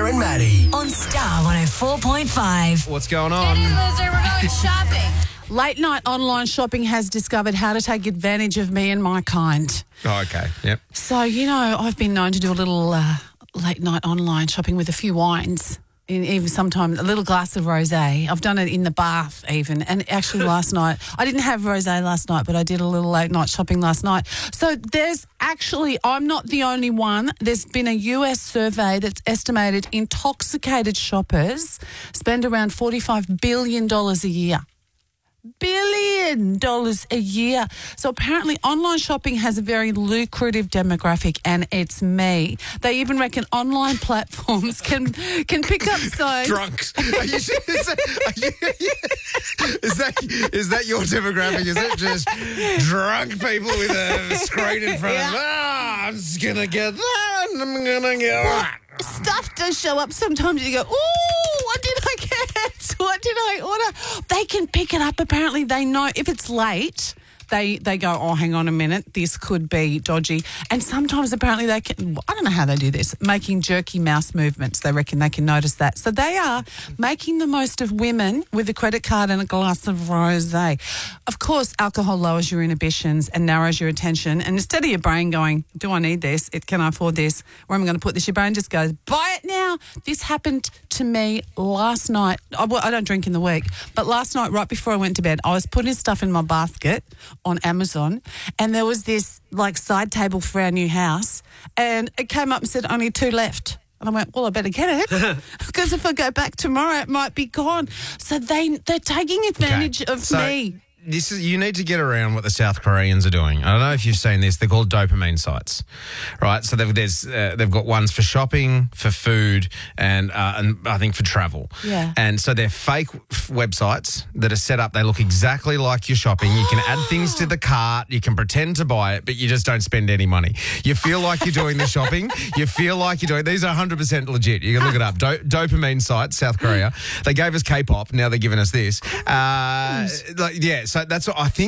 and Maddie. On Star 104.5. What's going on? Hey, loser, we're going shopping. Late night online shopping has discovered how to take advantage of me and my kind. Oh, okay. Yep. So, I've been known to do a little late night online shopping with a few wines. Even sometimes a little glass of rosé. I've done it in the bath even. And actually last night, I didn't have rosé last night, but I did a little late night shopping last night. So I'm not the only one. There's been a US survey that's estimated intoxicated shoppers spend around $45 billion a year. $1 billion a year. So apparently online shopping has a very lucrative demographic, and it's me. They even reckon online platforms can pick up signs. Drunks. Is that your demographic? Is it just drunk people with a screen in front of them? I'm just going to get that and I'm going to get that. Stuff does show up sometimes. You go, ooh, what did I get? What did I order? They can pick it up. Apparently they know if it's late. They go, oh, hang on a minute, this could be dodgy. And sometimes apparently they can, I don't know how they do this, making jerky mouse movements. They reckon they can notice that. So they are making the most of women with a credit card and a glass of rosé. Of course, alcohol lowers your inhibitions and narrows your attention. And instead of your brain going, do I need this? Can I afford this? Where am I going to put this? Your brain just goes, buy it now. This happened to me last night. I don't drink in the week, but last night right before I went to bed, I was putting stuff in my basket on Amazon, and there was this side table for our new house, and it came up and said only 2 left. And I went, well, I better get it because if I go back tomorrow, it might be gone. So they're taking advantage of me. You need to get around what the South Koreans are doing. I don't know if you've seen this. They're called dopamine sites, right? So they've got ones for shopping, for food, and I think for travel. Yeah. And so they're fake websites that are set up. They look exactly like you're shopping. You can add things to the cart. You can pretend to buy it, but you just don't spend any money. You feel like you're doing the shopping. You feel like you're doing. These are 100% legit. You can look it up. Dopamine sites, South Korea. They gave us K-pop. Now they're giving us this. So that's what I think.